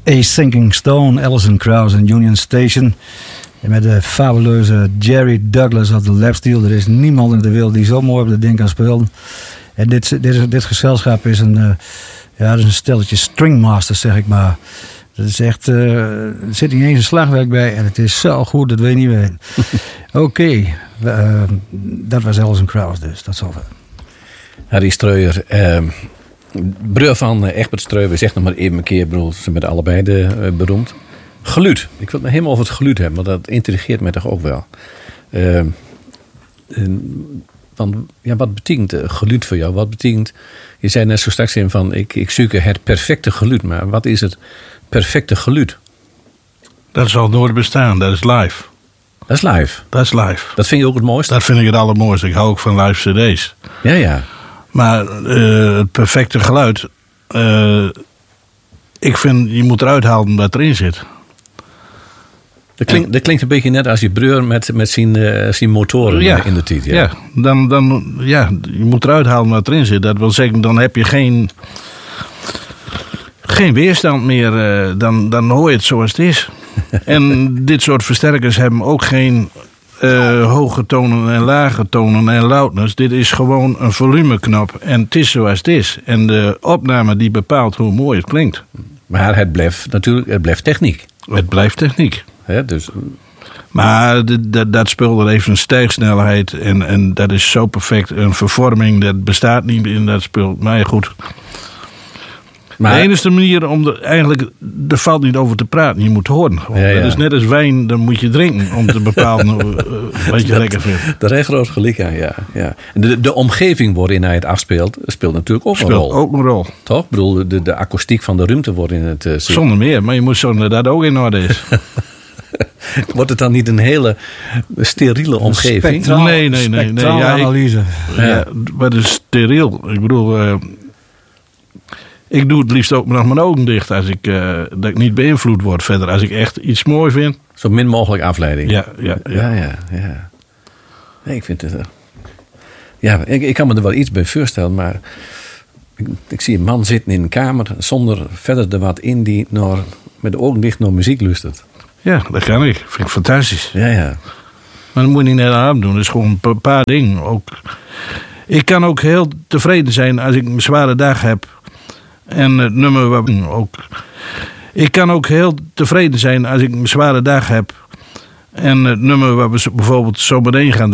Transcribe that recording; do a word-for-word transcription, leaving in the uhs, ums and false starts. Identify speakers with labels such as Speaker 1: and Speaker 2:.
Speaker 1: A Sinking Stone, Alison Krauss en Union Station. En met de fabuleuze Jerry Douglas op de lapsteel. Er is niemand in de wereld die zo mooi op dat ding kan spelen. En dit, dit, dit gezelschap is een, uh, ja, dat is een stelletje stringmasters, zeg ik maar. Dat is echt, uh, er zit niet eens een slagwerk bij en het is zo goed, dat weet je niet meer. Oké, okay, uh, dat was Alison Krauss dus, dat is zover.
Speaker 2: Harry Streuer, uh, broer van uh, Egbert Streuer, zeg nog maar even een keer, bedoel, ze zijn met allebei de, uh, beroemd. Geluid, ik wil het helemaal over het geluid hebben, want dat intrigeert mij toch ook wel. Uh, en, want, ja, wat betekent uh, geluid voor jou? Wat betekent, je zei net zo straks in van, ik, ik zoek het perfecte geluid, maar wat is het perfecte geluid?
Speaker 3: Dat zal nooit bestaan, dat is live.
Speaker 2: Dat is live?
Speaker 3: Dat is live.
Speaker 2: Dat vind je ook het mooiste?
Speaker 3: Dat vind ik het allermooiste. Ik hou ook van live cd's.
Speaker 2: Ja, ja.
Speaker 3: Maar uh, het perfecte geluid, uh, ik vind, je moet eruit halen wat erin zit.
Speaker 2: Dat klinkt, dat klinkt een beetje net als je broer met, met zijn, uh, zijn motoren
Speaker 3: ja,
Speaker 2: in de tijd. Ja,
Speaker 3: ja, dan, dan, ja, je moet eruit halen wat erin zit. Dat wil zeggen, dan heb je geen, geen weerstand meer. Uh, dan, dan hoor je het zoals het is. En dit soort versterkers hebben ook geen uh, hoge tonen en lage tonen en loudness. Dit is gewoon een volumeknop. En het is zoals het is. En de opname die bepaalt hoe mooi het klinkt.
Speaker 2: Maar het blijft natuurlijk, het blijft techniek.
Speaker 3: Het blijft techniek.
Speaker 2: He, dus...
Speaker 3: Maar de, de, dat spul dat heeft een stijgsnelheid en, en dat is zo perfect. Een vervorming, dat bestaat niet in dat spul. Maar ja, goed. Maar... De enige manier om er eigenlijk, er valt niet over te praten. Je moet horen. Ja, ja. Dat is net als wijn, dan moet je drinken om te bepalen uh, wat je dat, lekker vindt.
Speaker 2: Dat is groot gelijk aan, ja. ja. De, de omgeving waarin hij het afspeelt, speelt natuurlijk ook
Speaker 3: speelt
Speaker 2: een rol.
Speaker 3: ook een rol.
Speaker 2: Toch? Ik bedoel, de, de akoestiek van de ruimte wordt in het... Uh,
Speaker 3: Zonder meer, maar je moet zorgen dat dat ook in orde is.
Speaker 2: Wordt het dan niet een hele steriele omgeving?
Speaker 1: Spectraal,
Speaker 3: nee, nee, nee. nee. Ja,
Speaker 1: analyse.
Speaker 3: Ja, ja, wat is steriel? Ik bedoel... Uh, Ik doe het liefst ook nog mijn ogen dicht als ik, uh, dat ik niet beïnvloed word verder. Als ik echt iets mooi vind.
Speaker 2: Zo min mogelijk afleiding.
Speaker 3: Ja, ja, ja.
Speaker 2: ja, ja, ja. Nee, ik vind het... Uh, ja, ik, ik kan me er wel iets bij voorstellen, maar... Ik, ik zie een man zitten in een kamer zonder verder er wat in die naar, met de ogen dicht naar muziek luistert.
Speaker 3: Ja, dat kan ik. Vind ik fantastisch.
Speaker 2: Ja, ja.
Speaker 3: Maar dat moet je niet net aan doen. Dat is gewoon een paar dingen. Ook, ik kan ook heel tevreden zijn als ik een zware dag heb... En het nummer waar ook. Ik kan ook heel tevreden zijn als ik een zware dag heb. En het nummer waar we bijvoorbeeld zo meteen gaan